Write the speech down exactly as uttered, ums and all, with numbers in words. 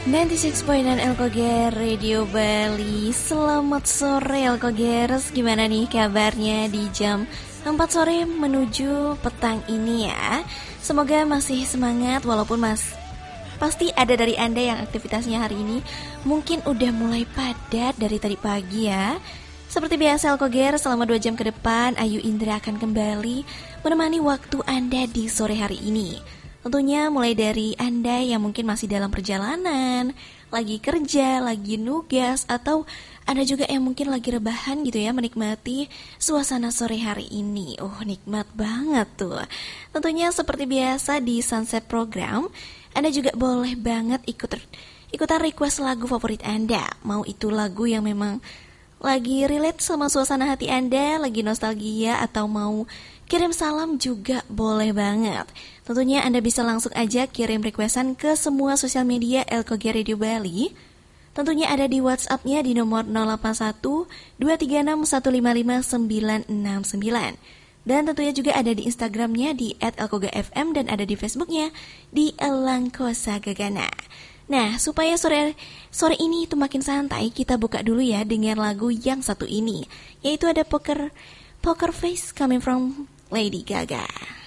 sembilan puluh enam koma sembilan Elkoger Radio Bali. Selamat sore Elkogers, gimana nih kabarnya di jam empat sore menuju petang ini ya. Semoga masih semangat walaupun mas pasti ada dari Anda yang aktivitasnya hari ini mungkin udah mulai padat dari tadi pagi ya. Seperti biasa Elkoger, selama dua jam ke depan Ayu Indra akan kembali menemani waktu Anda di sore hari ini. Tentunya mulai dari Anda yang mungkin masih dalam perjalanan, lagi kerja, lagi nugas, atau Anda juga yang mungkin lagi rebahan gitu ya, menikmati suasana sore hari ini. Oh, nikmat banget tuh. Tentunya seperti biasa di Sunset Program, Anda juga boleh banget ikut ikutan request lagu favorit Anda. Mau itu lagu yang memang lagi relate sama suasana hati Anda, lagi nostalgia, atau mau kirim salam juga boleh banget. Tentunya Anda bisa langsung aja kirim requestan ke semua sosial media Elkoger Radio Bali. Tentunya ada di WhatsApp-nya di nomor nol delapan satu dua tiga enam satu lima lima sembilan enam sembilan. Dan tentunya juga ada di Instagram-nya di et elkoga f m dan ada di Facebook-nya di Elangkosa Gagana. Nah, supaya sore sore ini itu makin santai, kita buka dulu ya dengan lagu yang satu ini, yaitu ada Poker Poker Face Coming from Lady Gaga.